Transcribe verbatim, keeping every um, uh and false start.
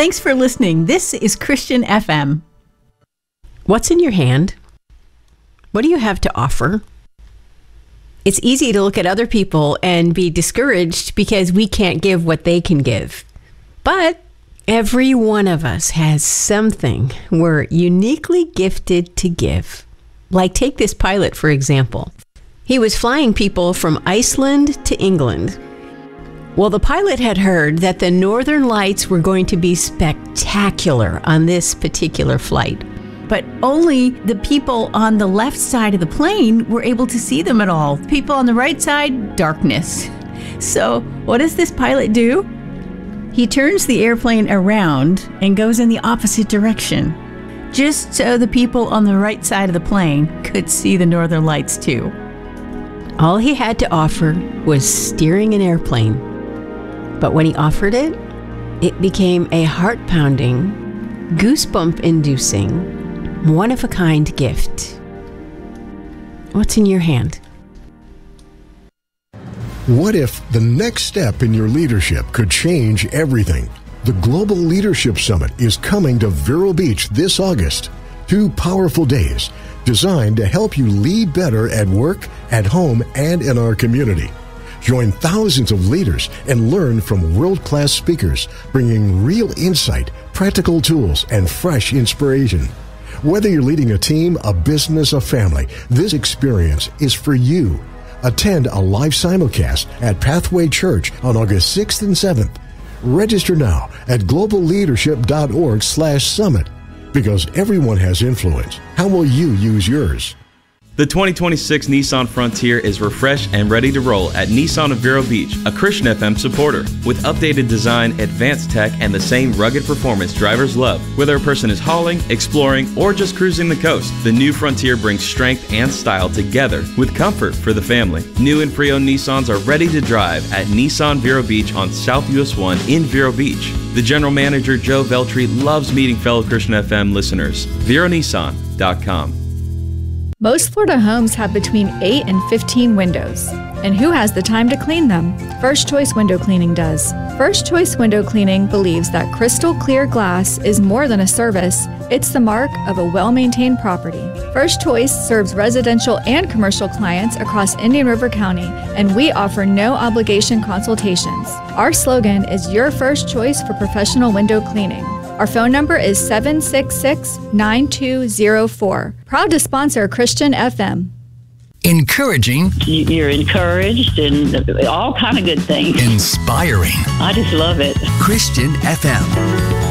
Thanks for listening. This is Christian F M. What's in your hand? What do you have to offer? It's easy to look at other people and be discouraged because we can't give what they can give. But every one of us has something we're uniquely gifted to give. Like, take this pilot, for example. He was flying people from Iceland to England. Well, the pilot had heard that the Northern Lights were going to be spectacular on this particular flight. But only the people on the left side of the plane were able to see them at all. People on the right side, darkness. So what does this pilot do? He turns the airplane around and goes in the opposite direction, just so the people on the right side of the plane could see the Northern Lights too. All he had to offer was steering an airplane. But when he offered it, it became a heart-pounding, goosebump-inducing, one-of-a-kind gift. What's in your hand? What if the next step in your leadership could change everything? The Global Leadership Summit is coming to Vero Beach this August. Two powerful days designed to help you lead better at work, at home, and in our community. Join thousands of leaders and learn from world-class speakers, bringing real insight, practical tools, and fresh inspiration. Whether you're leading a team, a business, a family, this experience is for you. Attend a live simulcast at Pathway Church on August sixth and seventh. Register now at globalleadership.org slash summit. Because everyone has influence. How will you use yours? The twenty twenty-six Nissan Frontier is refreshed and ready to roll at Nissan of Vero Beach, a Christian F M supporter. With updated design, advanced tech, and the same rugged performance drivers love. Whether a person is hauling, exploring, or just cruising the coast, the new Frontier brings strength and style together with comfort for the family. New and pre-owned Nissans are ready to drive at Nissan Vero Beach on South U S one in Vero Beach. The general manager, Joe Veltri, loves meeting fellow Christian F M listeners. Vero Nissan dot com. Most Florida homes have between eight and fifteen windows. And who has the time to clean them? First Choice Window Cleaning does. First Choice Window Cleaning believes that crystal clear glass is more than a service, it's the mark of a well-maintained property. First Choice serves residential and commercial clients across Indian River County, and we offer no obligation consultations. Our slogan is your first choice for professional window cleaning. Our phone number is seven six six, nine two zero four. Proud to sponsor Christian F M. Encouraging. You're encouraged and all kind of good things. Inspiring. I just love it. Christian F M.